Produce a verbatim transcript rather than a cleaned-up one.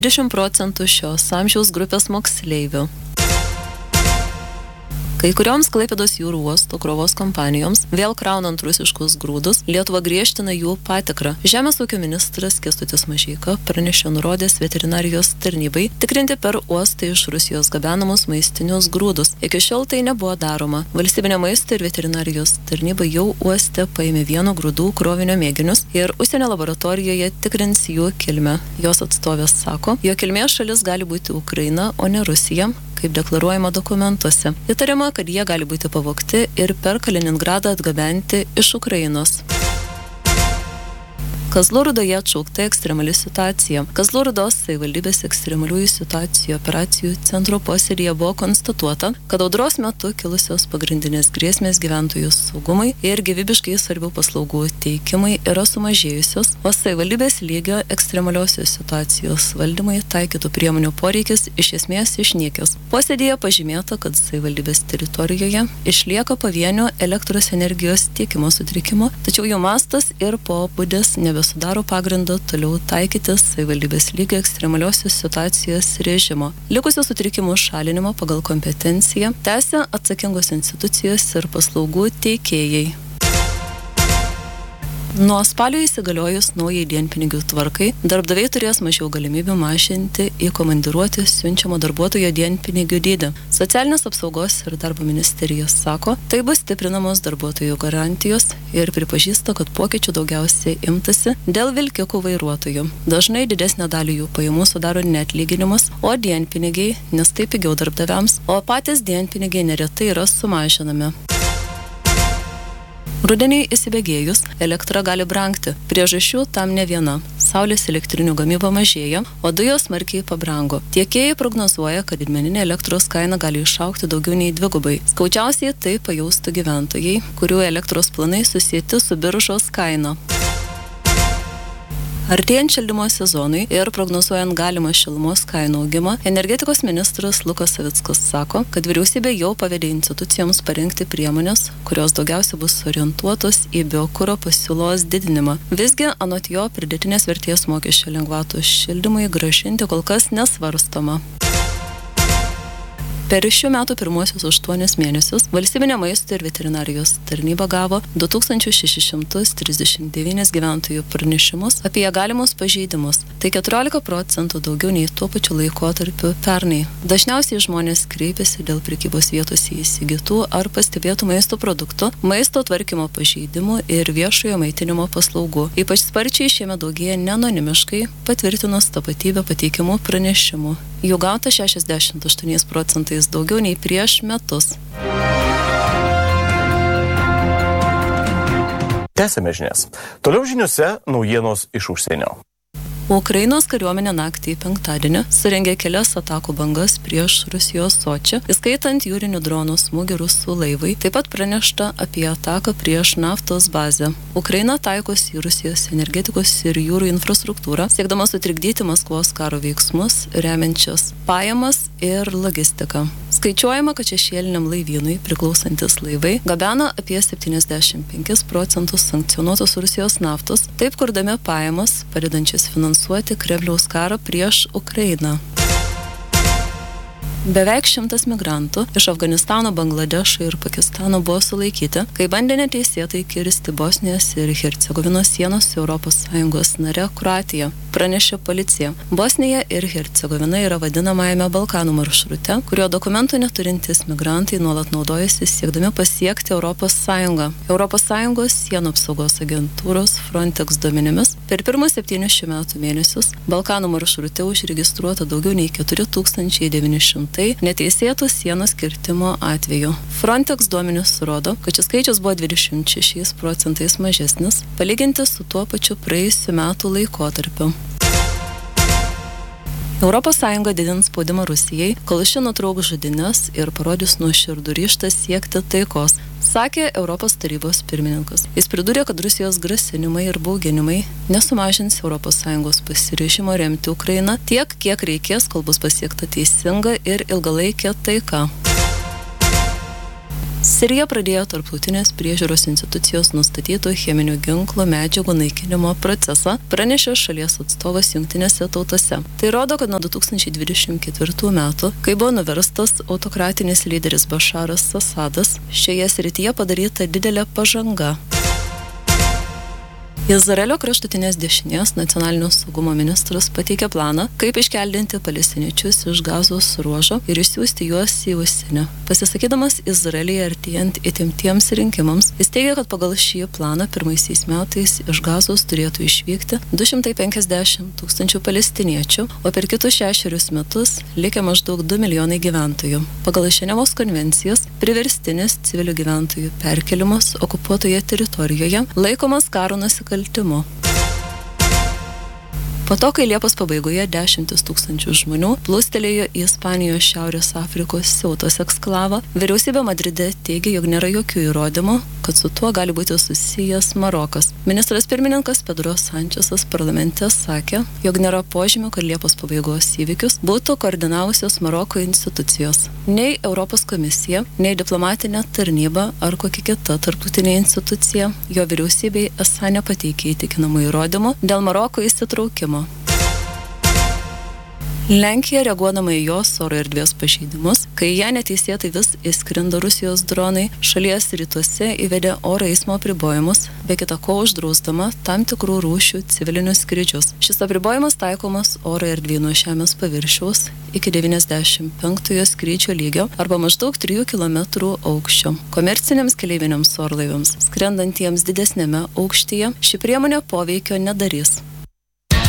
dvidešimt procentų šios amžiaus grupės moksleivių. Kai kurioms Klaipėdos jūrų uosto krovos kompanijoms, vėl kraunant rusiškus grūdus, Lietuva griežtina jų patikrą. Žemės ūkio ministras Kęstutis Mažeika pranešė nurodęs veterinarijos tarnybai tikrinti per uostą iš Rusijos gabenamus maistinius grūdus. Iki šiol tai nebuvo daroma. Valstybinė maisto ir veterinarijos tarnyba jau uoste paėmė vieno grūdų krovinio mėginius ir užsienio laboratorijoje tikrins jų kilmę. Jos atstovės sako, jo kilmės šalis gali būti Ukraina, o ne Rusija, kaip deklaruojama dokumentuose. Įtariama, kad jie gali būti pavogti ir per Kaliningradą atgabenti iš Ukrainos. Kazlų Rūdoje atšaukta ekstremali situacija. Kazlų Rūdos savivaldybės ekstremaliųjų situacijų operacijų centro posėdyje buvo konstatuota, kad audros metu kilusios pagrindinės grėsmės gyventojų saugumai ir gyvybiškai svarbių paslaugų teikimai yra sumažėjusios, o savivaldybės lygio ekstremaliosios situacijos valdymai taikytų priemonių poreikis iš esmės išnykęs. Posėdyje pažymėta, kad savivaldybės teritorijoje išlieka pavienio elektros energijos tiekimo sutrikimo, tačiau jų mastas ir pobūdis nebe sudaro pagrindo toliau taikyti savivaldybės lygio ekstremaliosios situacijos režimo. Likusių sutrikimų šalinimo pagal kompetenciją tęsia atsakingos institucijos ir paslaugų teikėjai. Nuo spalio įsigaliojus naujai dienpinigių tvarkai, darbdaviai turės mažiau galimybių mažinti į komandiruotę siunčiamo darbuotojo dienpinigių dydį. Socialinės apsaugos ir darbo ministerijos sako, tai bus stiprinamos darbuotojų garantijos ir pripažįsta, kad pokyčių daugiausiai imtasi dėl vilkikų vairuotojų. Dažnai didesnę dalį jų pajamų sudaro ne atlyginimas, o dienpinigiai, nes tai pigiau darbdaviams, o patys dienpinigiai neretai yra sumažinami. Rudeniui įsibėgėjus, elektra gali brangti. Priežasčių tam ne viena. Saulės elektrinių gamyba mažėja, o dujos smarkiai pabrango. Tiekėjai prognozuoja, kad didmeninė elektros kaina gali išaugti daugiau nei dvigubai. Skaudžiausiai tai pajaustų gyventojai, kurių elektros planai susieti su biržos kaina. Artėjant šildymo sezonui ir prognozuojant galimą šilumos kainų augimą, energetikos ministras Lukas Savickas sako, kad vyriausybė jau pavedė institucijoms parengti priemonės, kurios daugiausia bus orientuotos į biokuro pasiūlos didinimą. Visgi, anot jo, pridėtinės vertės mokesčio lengvatų šildymui grąžinti kol kas nesvarstoma. Per šių metų pirmuosius aštuonis mėnesius valstybinė maisto ir veterinarijos tarnyba gavo du tūkstančius šešis šimtus trisdešimt devynis gyventojų pranešimus apie galimus pažeidimus. Tai keturiolika procentų daugiau nei tuo pačiu laikotarpiu pernai. Dažniausiai žmonės kreipiasi dėl prekybos vietose įsigytų ar pastebėtų maisto produktų, maisto tvarkymo pažeidimų ir viešojo maitinimo paslaugų. Ypač sparčiai šiemet daugėja neanonimiškai patvirtinus tapatybę pateikimų pranešimų. Jų gauta šešiasdešimt aštuoniais procentais daugiau nei prieš metus. Tęsime žinias. Toliau žiniuose naujienos iš užsienio. Ukrainos kariuomenė naktį į penktadienį surengė kelias atakų bangas prieš Rusijos Sočį, įskaitant jūrinių dronų smūgį rusų laivai. Taip pat pranešta apie ataką prieš naftos bazę. Ukraina taikosi į Rusijos energetikos ir jūrų infrastruktūrą, siekdama sutrikdyti Maskvos karo veiksmus, remiančias pajamas ir logistiką. Skaičiuojama, kad šešėliniam laivynui priklausantis laivai gabena apie septyniasdešimt penkis procentus sankcionuotos Rusijos naftos, taip kurdami pajamas, padedančias finansuoti Kremliaus karą prieš Ukrainą. Beveik šimtas migrantų iš Afganistano, Bangladešo ir Pakistano buvo sulaikyti, kai bandė neteisėtai kirsti Bosnijos ir Hercegovinos sienos su Europos Sąjungos nare Kroatija, pranešė policija. Bosnija ir Hercegovina yra vadinamajame Balkanų maršrute, kurio dokumentų neturintys migrantai nuolat naudojasi siekdami pasiekti Europos Sąjungą. Europos Sąjungos sienų apsaugos agentūros Frontex duomenimis per pirmus septynis šių metų mėnesius Balkanų maršrute užregistruota daugiau nei keturi tūkstančiai devyni šimtai neteisėtų sienos kirtimo atveju. Frontex duomenys rodo, kad šis skaičius buvo dvidešimt šešiais procentais mažesnis, palyginti su tuo pačiu praėjusiu metų laikotarpiu. Europos Sąjunga didins spaudimą Rusijai, kol ši nutrauks žudynes ir parodys nuoširdų ryžtą siekti taikos, sakė Europos tarybos pirmininkas. Jis pridūrė, kad Rusijos grasinimai ir bauginimai nesumažins Europos Sąjungos pasiryžimo remti Ukrainą tiek, kiek reikės, kol bus pasiekta teisinga ir ilgalaikė taika. Sirija pradėjo tarptautinės priežiūros institucijos nustatytų cheminių ginklų medžiagų naikinimo procesą, pranešė šalies atstovas Jungtinėse tautose. Tai rodo, kad nuo du tūkstančiai dvidešimt ketvirtų metų, kai buvo nuverstas autokratinis lyderis Bašaras Asadas, šioje srityje padaryta didelė pažanga. Izraelio kraštutinės dešinės nacionalinio saugumo ministras pateikė planą, kaip iškeldinti palestiniečius iš Gazos ruožo ir išsiųsti juos į užsienį. Pasisakydamas Izraelyje artėjant įtemptiems rinkimams, jis teigia, kad pagal šį planą pirmaisiais metais iš Gazos turėtų išvykti du šimtai penkiasdešimt tūkstančių palestiniečių, o per kitus šešerius metus likę maždaug du milijonai gyventojų. Pagal Ženevos konvencijas priverstinis civilių gyventojų perkelimas okupuotoje teritorijoje laikomas karo nusikaltimu. Po to, kai Liepos pabaigoje dešimtis tūkstančių žmonių plūstelėjo į Ispanijos Šiaurės Afrikos Ceutos eksklavą, vyriausybė Madride teigia, jog nėra jokių įrodymų, kad su tuo gali būti susijęs Marokas. Ministras pirmininkas Pedro Sančesas parlamente sakė, jog nėra požymių, kad Liepos pabaigos įvykius būtų koordinavusios Maroko institucijos. Nei Europos komisija, nei diplomatinė tarnyba ar kokia kita tarptautinė institucija jo vyriausybei esą nepateikė įtikinamų įrodymų dėl Maroko įsitraukimo. Lenkija, reaguodama į jos oro erdvės pažeidimus, kai ją neteisėtai vis įskrindo Rusijos dronai, šalies rytuose įvedė oro eismo apribojimus, be kita ko uždrausdama tam tikrų rūšių civilinius skrydžius. Šis apribojimas taikomas oro erdvėje nuo žemės paviršiaus iki devyniasdešimt penktojo skrydžio lygio arba maždaug trijų kilometrų aukščio. Komerciniams keleiviniams orlaiviams, skrendantiems didesnėme aukštyje, ši priemonė poveikio nedarys.